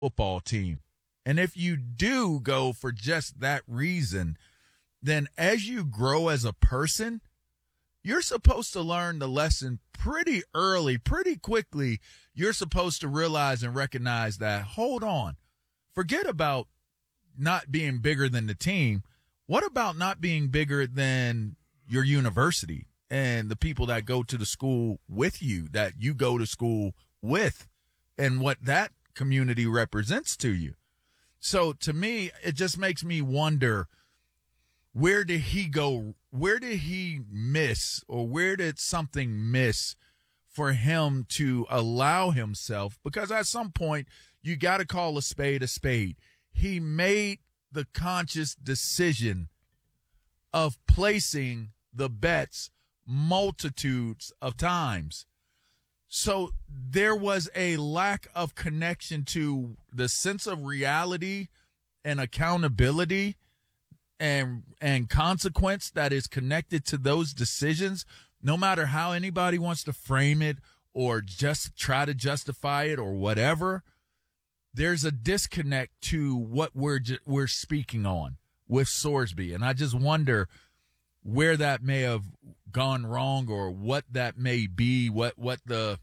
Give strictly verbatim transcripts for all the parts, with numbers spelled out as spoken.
football team. And if you do go for just that reason, then as you grow as a person, you're supposed to learn the lesson pretty early, pretty quickly. You're supposed to realize and recognize that, hold on, forget about not being bigger than the team. What about not being bigger than your university and the people that go to the school with you, that you go to school with, and what that community represents to you? So to me, it just makes me wonder, where did he go? Where did he miss, or where did something miss for him to allow himself? Because at some point, you got to call a spade a spade. He made the conscious decision of placing the bets multitudes of times. So there was a lack of connection to the sense of reality and accountability and and consequence that is connected to those decisions, no matter how anybody wants to frame it or just try to justify it or whatever. There's a disconnect to what we're we're speaking on with Sorsby, and I just wonder where that may have gone wrong, or what that may be, what what the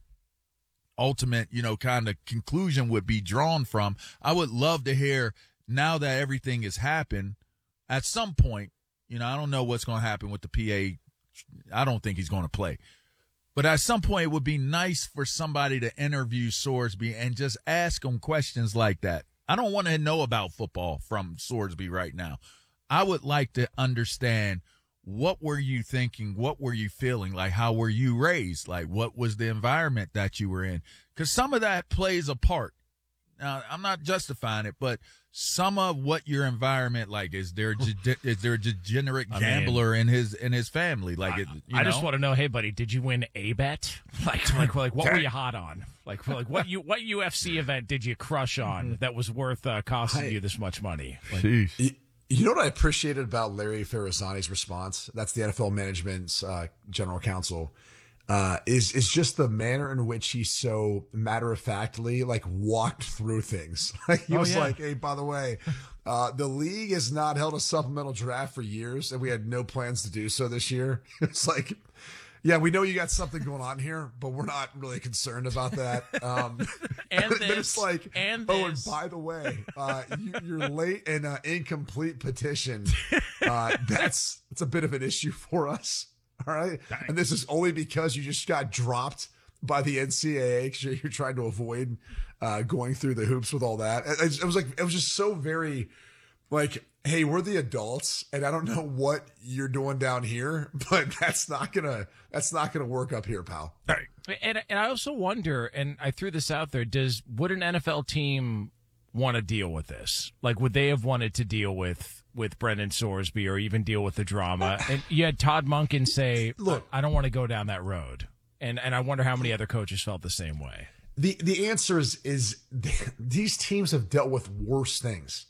ultimate, you know, kind of conclusion would be drawn from. I would love to hear, now that everything has happened, at some point, you know, I don't know what's going to happen with the P A. I don't think he's going to play. But at some point, it would be nice for somebody to interview Sorsby and just ask him questions like that. I don't want to know about football from Sorsby right now. I would like to understand, what were you thinking? What were you feeling? Like, how were you raised? Like, what was the environment that you were in? Because some of that plays a part. Now, I'm not justifying it, but some of what your environment, like, is there is there a degenerate gambler I mean, in his in his family? Like, I, it, you I know? just want to know, hey, buddy, did you win a bet? Like, like, like, what were you hot on? Like, like what you what U F C event did you crush on that was worth uh, costing I, you this much money? Like, you, you know what I appreciated about Larry Ferrasani's response? That's the N F L management's uh, general counsel. Uh, is, is just the manner in which he so matter of factly, like, walked through things. Like, he oh, was yeah. like, hey, by the way, uh, the league has not held a supplemental draft for years, and we had no plans to do so this year. It's like, yeah, we know you got something going on here, but we're not really concerned about that. Um, and this, it's like, and oh, this. and by the way, uh, you, you're late and uh, incomplete petition. Uh, that's, that's a bit of an issue for us. All right. Dang. And this is only because you just got dropped by the N C double A because you're, you're trying to avoid uh, going through the hoops with all that. It, it was like, it was just so very like, hey, we're the adults and I don't know what you're doing down here, but that's not going to, that's not going to work up here, pal. Right. And, and I also wonder, and I threw this out there, does, would an N F L team want to deal with this? Like, would they have wanted to deal with, with Brendan Sorsby, or even deal with the drama? And you had Todd Monken say, look, I don't want to go down that road. And and I wonder how many other coaches felt the same way. The the answer is, is these teams have dealt with worse things.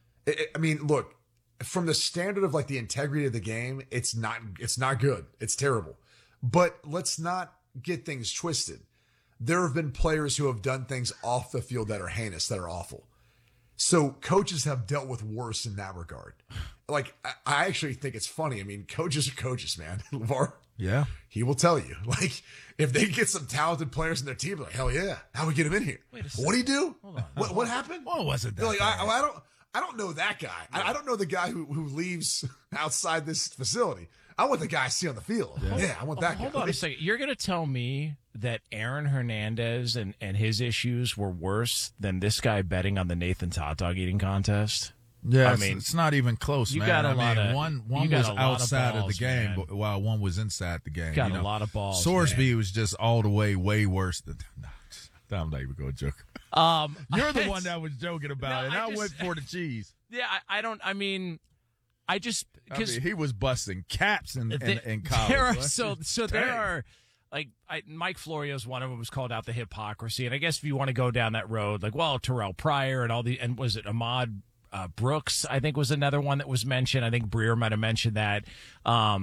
I mean, look, from the standard of like the integrity of the game, it's not, it's not good. It's terrible. But let's not get things twisted. There have been players who have done things off the field that are heinous, that are awful. So coaches have dealt with worse in that regard. Like, I actually think it's funny. I mean, coaches are coaches, man. LeVar, yeah, he will tell you. Like, if they get some talented players in their team, like, hell yeah, how we get him in here? What do you do? Hold on. What, what happened? What was it? That like, I, I don't, I don't know that guy. Yeah. I, I don't know the guy who, who leaves outside this facility. I want the guy I see on the field. Yeah, yeah I want that oh, guy. Hold on a second. You're going to tell me that Aaron Hernandez and, and his issues were worse than this guy betting on the Nathan's hot dog eating contest? Yeah, I it's, mean, it's not even close, you man. got a I lot mean, of, one one was outside of, balls, of the game, man. while one was inside the game. You got you know? a lot of balls. Sorsby man. was just all the way way worse than. No, I'm not even going to joke. Um, You're the one that was joking about no, it. And I, I just, went for the cheese. Yeah, I, I don't. I mean, I just because I mean, he was busting caps in, in, the, in college. There are, right? so so there are. Like, I, Mike Florio's one of them was called out the hypocrisy. And I guess if you want to go down that road, like, well, Terrell Pryor and all the, and was it Ahmad uh, Brooks, I think was another one that was mentioned. I think Breer might have mentioned that. Um,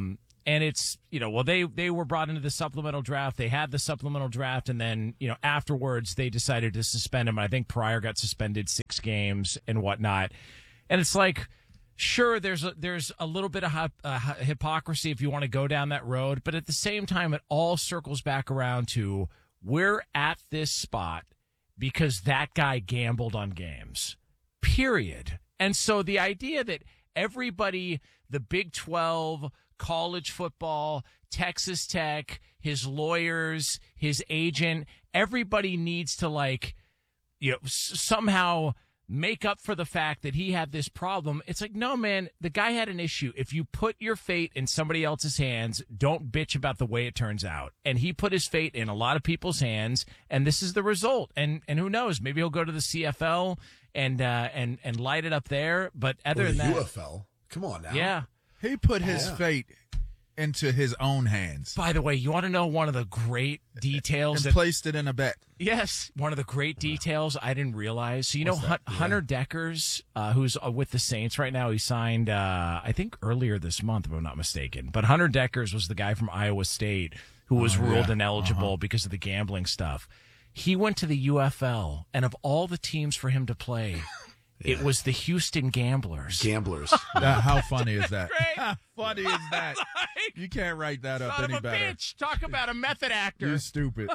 and it's, you know, well, they, they were brought into the supplemental draft. They had the supplemental draft, and then, you know, afterwards they decided to suspend him. I think Pryor got suspended six games and whatnot. And it's like, sure, there's a, there's a little bit of hip, uh, hypocrisy if you want to go down that road. But at the same time, it all circles back around to we're at this spot because that guy gambled on games, period. And so the idea that everybody, the Big twelve, college football, Texas Tech, his lawyers, his agent, everybody needs to, like, you know, s- somehow make up for the fact that he had this problem. It's like, no, man, the guy had an issue. If you put your fate in somebody else's hands, don't bitch about the way it turns out. And he put his fate in a lot of people's hands, and this is the result. And and who knows? Maybe he'll go to the C F L and uh, and and light it up there. But other or the than that, U F L. Come on now. yeah. He put his Yeah. fate into his own hands By the way, you want to know one of the great details? and that, placed it in a bet. yes, one of the great details I didn't realize. So you What's know, that? Hun- Hunter Deckers, uh, who's uh, with the Saints right now. He signed, uh, I think, earlier this month, if I'm not mistaken. But Hunter Deckers was the guy from Iowa State who was Oh, ruled yeah. ineligible Uh-huh. because of the gambling stuff. He went to the U F L, and of all the teams for him to play, it was the Houston Gamblers. Gamblers. That, how funny is that? Great. How funny is that? Like, You can't write that up son any of a better. bitch! Talk about a method actor. You stupid.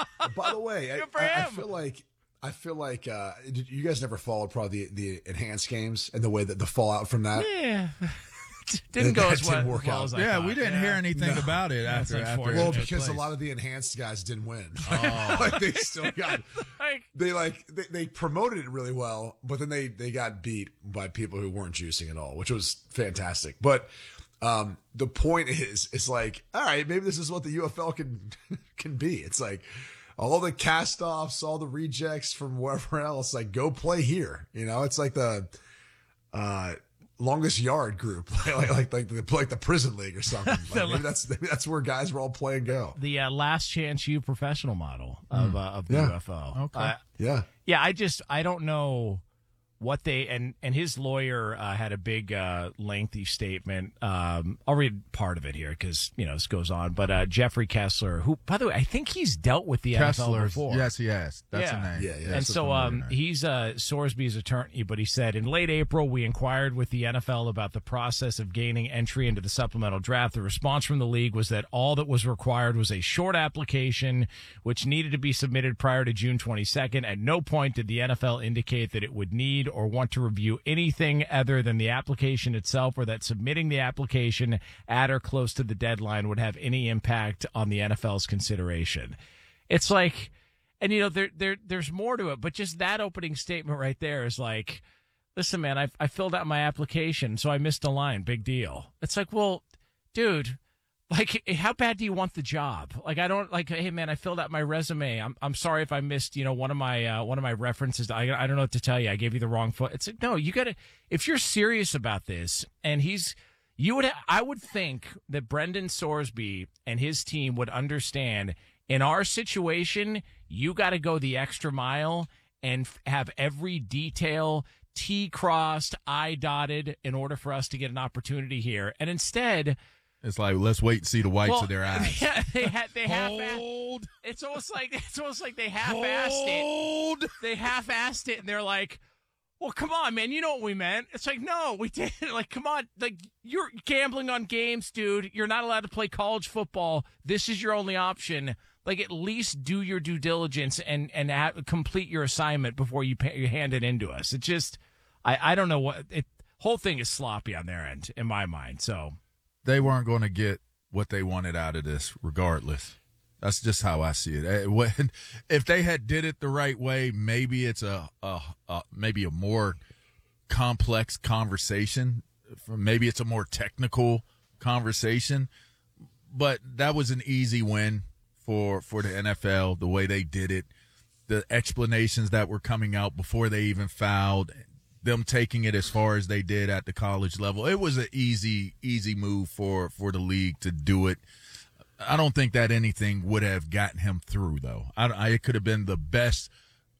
By the way, I, Good for I, I him. feel like I feel like uh, did- you guys never followed probably the, the enhanced games and the way that the fallout from that. Yeah. Didn't go That as well, didn't work well out. as I Yeah, thought. we didn't Yeah. hear anything No. about it That's after after. unfortunate. Well, it took because a place. lot of the enhanced guys didn't win. Oh. Like they still got Like, they like they, they promoted it really well, but then they they got beat by people who weren't juicing at all, which was fantastic. But um, the point is, it's like, all right, maybe this is what the U F L can can be. It's like all the cast offs, all the rejects from wherever else, like go play here. You know, it's like the uh, longest yard group, like like like the like the prison league or something. Like maybe that's maybe that's where guys will all play and go. the uh, last chance you professional model of uh, of the Yeah. U F L. Okay. Uh, Yeah. yeah, I just I don't know what they and and his lawyer uh, had a big uh, lengthy statement. Um, I'll read part of it here because you know this goes on. But uh, Jeffrey Kessler, who by the way I think he's dealt with the N F L Kessler. before. Yes, he has. That's Yeah. a name. Yeah, yeah. And That's a so familiar um, name. he's uh, Sorsby's attorney, but he said in late April, we inquired with the N F L about the process of gaining entry into the supplemental draft. The response from the league was that all that was required was a short application, which needed to be submitted prior to June twenty-second. At no point did the N F L indicate that it would need or want to review anything other than the application itself, or that submitting the application at or close to the deadline would have any impact on the N F L's consideration. It's like, and you know, there there there's more to it, but just that opening statement right there is like, listen, man, I I filled out my application, so I missed a line. Big deal. It's like, well, dude, like, how bad do you want the job? Like, I don't like, hey, man, I filled out my resume. I'm I'm sorry if I missed, you know, one of my uh, one of my references. I I don't know what to tell you. I gave you the wrong foot. It's like, no, you got to, if you're serious about this, and he's, you would, I would think that Brendan Sorsby and his team would understand. In our situation, you got to go the extra mile and f- have every detail T crossed, I dotted in order for us to get an opportunity here. And instead, It's like, let's wait and see the whites well, of their eyes. yeah, they ha- they half Hold, it's almost like it's almost like they half-assed it. hold. They half-assed it, and they're like, "Well, come on, man, you know what we meant." It's like, no, we didn't. Like, come on, like you're gambling on games, dude. You're not allowed to play college football. This is your only option. Like, at least do your due diligence and and ha- complete your assignment before you, pay, you hand it into us. It just, I I don't know what it. Whole thing is sloppy on their end, in my mind. So. They weren't going to get what they wanted out of this, regardless. That's just how I see it. Eh, when- If they had did it the right way, maybe it's a, a, a maybe a more complex conversation. Maybe it's a more technical conversation. But that was an easy win for for the N F L. The way they did it, the explanations that were coming out before they even fouled. Them taking it as far as they did at the college level, it was an easy, easy move for, for the league to do it. I don't think that anything would have gotten him through, though. I, I it could have been the best,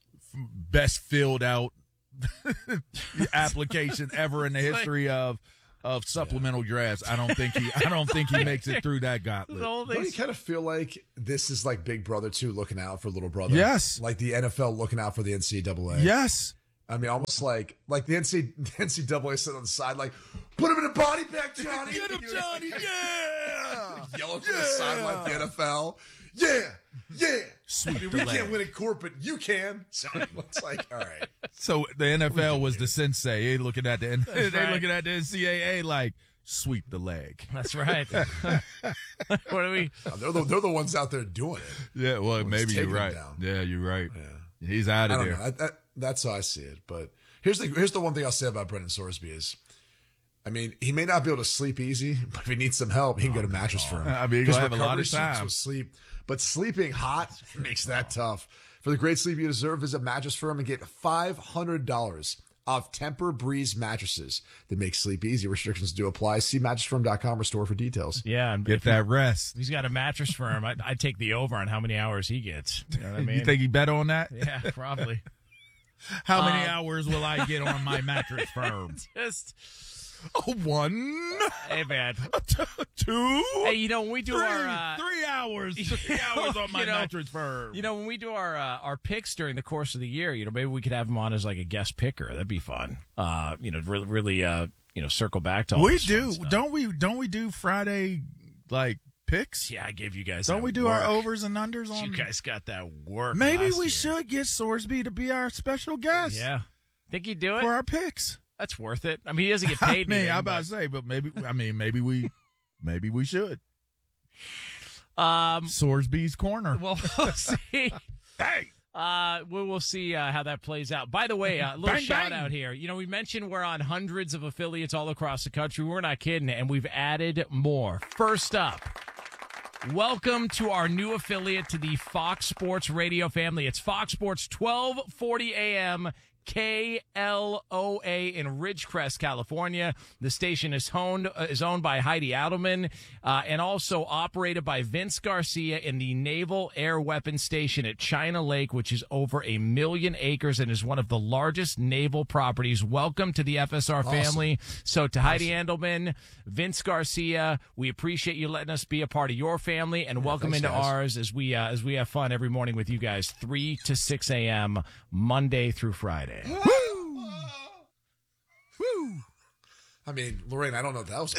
best filled out application ever in the history of of supplemental drafts, I don't think he I don't think he makes it through that gauntlet. Don't you kind of feel like this is like Big Brother too, looking out for little brother? Yes. Like the N F L looking out for the N C double A. Yes. I mean, almost like like the N C double A sitting on the side, like, put him in a body bag, Johnny. Get him, Johnny. Yeah. Yelling from the side like the N F L. Yeah. Yeah. Sweep I mean, the we leg. can't win in court, but you can. So it's like, all right. So the N F L was the sensei. They looking at the they right. looking at the N C double A like sweep the leg. That's right. What do we? They're the, they're the ones out there doing it. Yeah, well, maybe you're taking right. them down. Yeah, you're right. Yeah. He's out I of don't there. know. I, that, that's how I see it. But here's the here's the one thing I'll say about Brendan Sorsby is, I mean, he may not be able to sleep easy, but if he needs some help, he can go to Mattress Firm. I mean, he's His gonna have a lot recovery of starts time. with sleep, but sleeping hot makes that tough. For the great sleep you deserve, visit Mattress Firm and get five hundred dollars off Temper Breeze mattresses that make sleep easy. Restrictions do apply. See mattress firm dot com or store for details. Yeah, and Get if that rest. he's got a Mattress Firm, I'd, I'd take the over on how many hours he gets. You know what I mean? You think he bet on that? Yeah, probably. How many Um, hours will I get on my Mattress Firm? Just, One, hey man. two, Hey, you know when we do three, our uh, three hours, three hours on my You know, Mattress Firm. You know, when we do our uh, our picks during the course of the year, you know, maybe we could have him on as like a guest picker. That'd be fun. Uh, you know, really, really, uh, you know, circle back to all we this fun do, stuff. don't we? Don't we do Friday like picks? Yeah, I gave you guys. Don't that we do work. our overs and unders on? You guys got that work. Maybe last we year. should get Sorsby to be our special guest. Yeah, think you'd do it? for our picks. That's worth it. I mean, he doesn't get paid. I mean, anything, I'm about but- to say, but maybe I mean maybe we maybe we should. Um, Sorsby's corner. well, we'll see. Hey, Uh, we will see uh, how that plays out. By the way, a little Bang, shout bang. out here. You know, we mentioned we're on hundreds of affiliates all across the country. We're not kidding, and we've added more. First up, welcome to our new affiliate to the Fox Sports Radio family. It's Fox Sports twelve forty A M K L O A in Ridgecrest, California. The station is owned uh, is owned by Heidi Adelman uh, and also operated by Vince Garcia in the Naval Air Weapons Station at China Lake, which is over a million acres and is one of the largest naval properties. Welcome to the F S R family. So to Heidi Adelman, Vince Garcia, we appreciate you letting us be a part of your family, and welcome thanks, into guys. ours as we uh, as we have fun every morning with you guys, three to six A M Monday through Friday. woo, woo. I mean, Lorraine, I don't know if that was.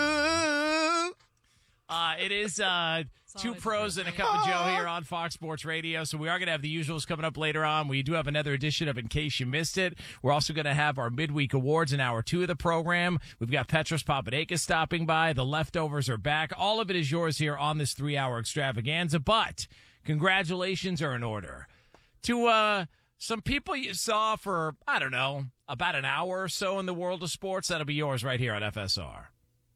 Uh, Uh, it is uh, two pros and a cup of Joe here on Fox Sports Radio. So we are going to have the usuals coming up later on. We do have another edition of In Case You Missed It. We're also going to have our midweek awards in hour two of the program. We've got Petros Papadakis stopping by. The leftovers are back. All of it is yours here on this three-hour extravaganza. But congratulations are in order to uh, some people you saw for, I don't know, about an hour or so in the world of sports. That'll be yours right here on F S R.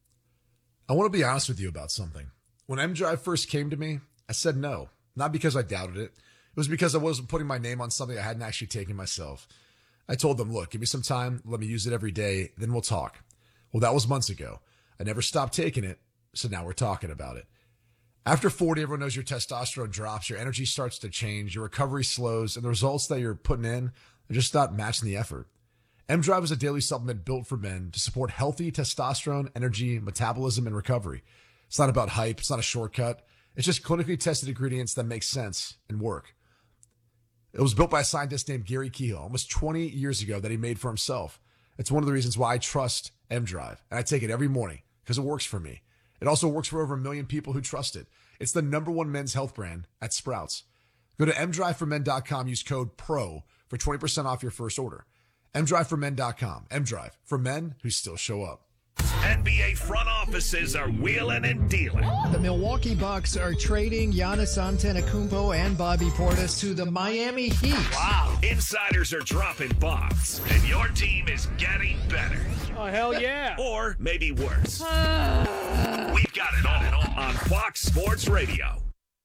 I want to be honest with you about something. When M Drive first came to me, I said no. Not because I doubted it. It was because I wasn't putting my name on something I hadn't actually taken myself. I told them, look, give me some time. Let me use it every day. Then we'll talk. Well, that was months ago. I never stopped taking it. So now we're talking about it. After forty, everyone knows your testosterone drops. Your energy starts to change. Your recovery slows. And the results that you're putting in are just not matching the effort. M Drive is a daily supplement built for men to support healthy testosterone, energy, metabolism, and recovery. It's not about hype. It's not a shortcut. It's just clinically tested ingredients that make sense and work. It was built by a scientist named Gary Kehoe almost twenty years ago that he made for himself. It's one of the reasons why I trust M Drive, and I take it every morning because it works for me. It also works for over a million people who trust it. It's the number one men's health brand at Sprouts. Go to m drive for men dot com. Use code PRO for twenty percent off your first order. m drive for men dot com. M-Drive, for men who still show up. N B A front offices are wheeling and dealing. The Milwaukee Bucks are trading Giannis Antetokounmpo and Bobby Portis to the Miami Heat. Wow. Insiders are dropping bombs, and your team is getting better. Oh, hell yeah. Or maybe worse. We've got it all on Fox Sports Radio.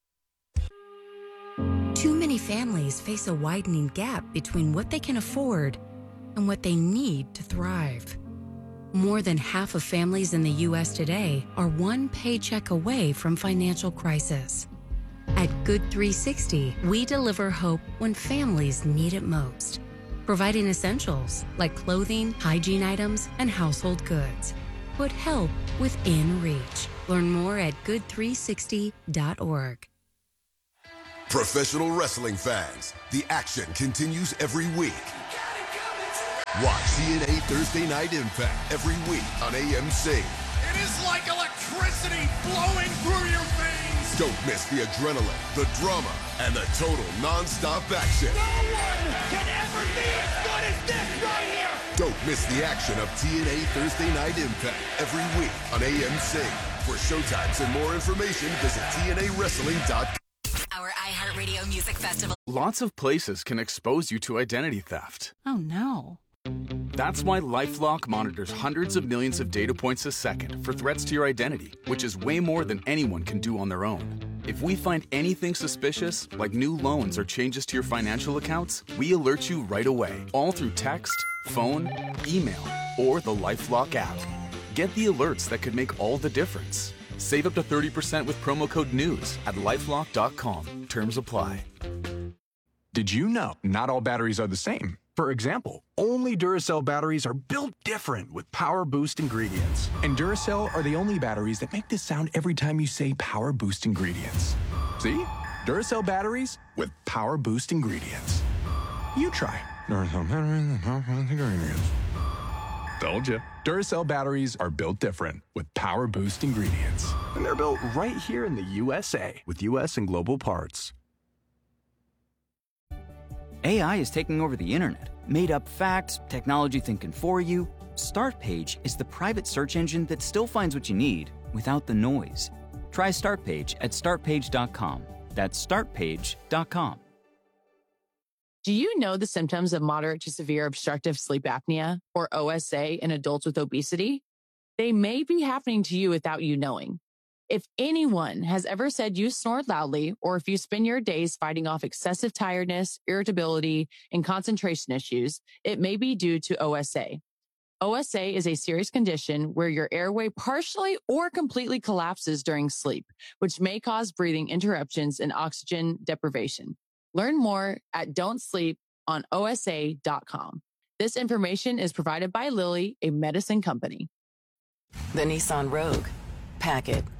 Too many families face a widening gap between what they can afford and what they need to thrive. More than half of families in the U S today are one paycheck away from financial crisis. At Good three sixty, we deliver hope when families need it most, providing essentials like clothing, hygiene items, and household goods. put help within reach. Learn more at good three sixty dot org. Professional wrestling fans, the action continues every week. Watch T N A Thursday Night Impact every week on A M C. It is like electricity flowing through your veins. Don't miss the adrenaline, the drama, and the total non-stop action. No one can ever be as good as this right here. Don't miss the action of T N A Thursday Night Impact every week on A M C. For showtimes and more information, visit T N A wrestling dot com. Our iHeartRadio Music Festival. Lots of places can expose you to identity theft. Oh, no. That's why LifeLock monitors hundreds of millions of data points a second for threats to your identity, which is way more than anyone can do on their own. If we find anything suspicious, like new loans or changes to your financial accounts, we alert you right away, all through text, phone, email, or the LifeLock app. Get the alerts that could make all the difference. Save up to thirty percent with promo code NEWS at lifelock dot com. Terms apply. Did you know not all batteries are the same? For example, only Duracell batteries are built different with Power Boost ingredients. And Duracell are the only batteries that make this sound every time you say Power Boost ingredients. See? Duracell batteries with Power Boost ingredients. You try. Duracell batteries with Power Boost ingredients. Told you. Duracell batteries are built different with Power Boost ingredients. And they're built right here in the U S A with U S and global parts. A I is taking over the internet. Made up facts, technology thinking for you. Startpage is the private search engine that still finds what you need without the noise. Try Startpage at start page dot com. That's start page dot com. Do you know the symptoms of moderate to severe obstructive sleep apnea, or O S A, in adults with obesity? They may be happening to you without you knowing. If anyone has ever said you snore loudly, or if you spend your days fighting off excessive tiredness, irritability, and concentration issues, it may be due to O S A. O S A is a serious condition where your airway partially or completely collapses during sleep, which may cause breathing interruptions and oxygen deprivation. Learn more at don't sleep on O S A dot com. This information is provided by Lilly, a medicine company. The Nissan Rogue. Pack it.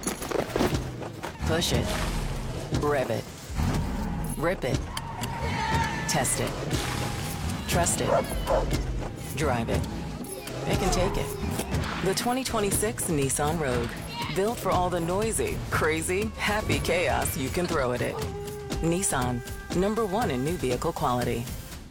Push it. Rev it. Rip it. Test it. Trust it. Drive it. It can take it. The twenty twenty-six Nissan Rogue. Built for all the noisy, crazy, happy chaos you can throw at it. Nissan. Number one in new vehicle quality.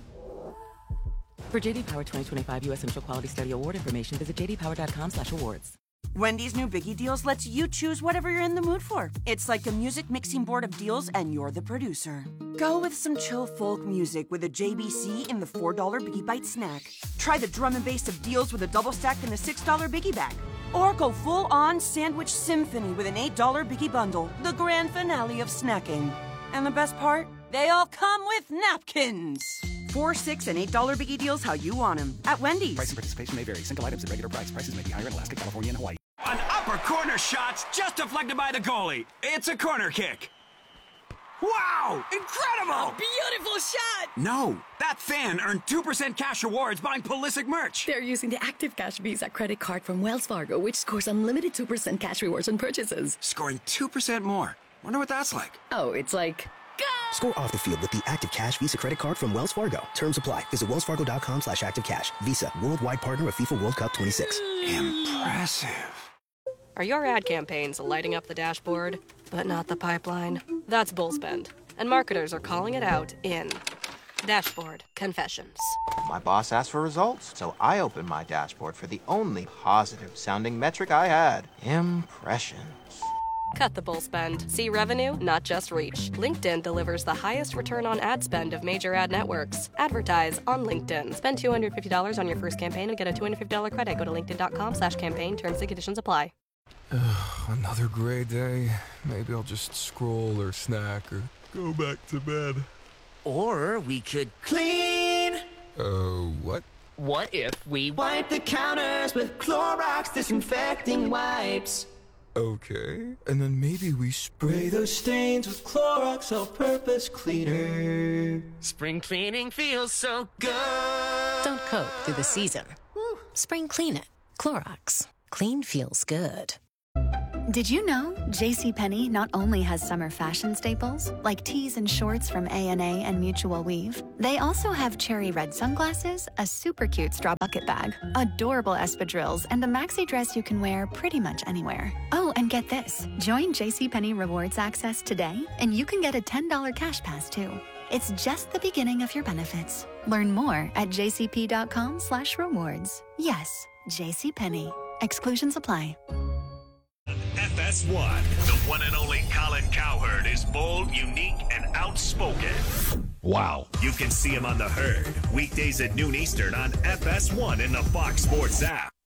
For J D Power twenty twenty-five U S Initial Quality Study Award information, visit j d power dot com slash awards. Wendy's new Biggie Deals lets you choose whatever you're in the mood for. It's like a music mixing board of deals, and you're the producer. Go with some chill folk music with a J B C in the four dollar Biggie Bite snack. Try the drum and bass of deals with a double stack in the six dollar Biggie Bag. Or go full-on sandwich symphony with an eight dollar Biggie Bundle, the grand finale of snacking. And the best part? They all come with napkins. Four, six, and eight dollar Biggie Deals how you want them at Wendy's. Price and participation may vary. Single items at regular price. Prices may be higher in Alaska, California, and Hawaii. An upper corner shot's just deflected by the goalie. It's a corner kick. Wow! Incredible! A beautiful shot! No, that fan earned two percent cash rewards buying Pulisic merch. They're using the Active Cash Visa credit card from Wells Fargo, which scores unlimited two percent cash rewards on purchases. Scoring two percent more. Wonder what that's like. Oh, it's like... Go! Score off the field with the Active Cash Visa credit card from Wells Fargo. Terms apply. Visit wells fargo dot com slash active cash. Visa, worldwide partner of FIFA World Cup twenty-six. Impressive. Are your ad campaigns lighting up the dashboard, but not the pipeline? That's bull spend, and marketers are calling it out in Dashboard Confessions. My boss asked for results, so I opened my dashboard for the only positive-sounding metric I had: impressions. Cut the bull spend. See revenue, not just reach. LinkedIn delivers the highest return on ad spend of major ad networks. Advertise on LinkedIn. Spend two hundred fifty dollars on your first campaign and get a two hundred fifty dollars credit. Go to linkedin dot com slash campaign. Terms and conditions apply. Another gray day. Maybe I'll just scroll or snack or go back to bed. Or we could clean. Uh, what? What if we wipe the counters with Clorox disinfecting wipes? Okay, and then maybe we spray those stains with Clorox all-purpose cleaner. Spring cleaning feels so good. Don't coat through the season. Spring clean it. Clorox. Clean feels good. Did you know JCPenney not only has summer fashion staples, like tees and shorts from A and A and Mutual Weave, they also have cherry red sunglasses, a super cute straw bucket bag, adorable espadrilles, and a maxi dress you can wear pretty much anywhere. Oh, and get this. Join JCPenney Rewards Access today, and you can get a ten dollars cash pass, too. It's just the beginning of your benefits. Learn more at jcp.com slash rewards. Yes, JCPenney. Exclusions apply. F S one, the one and only Colin Cowherd is bold, unique, and outspoken. Wow. You can see him on The Herd, weekdays at noon Eastern on F S one in the Fox Sports app.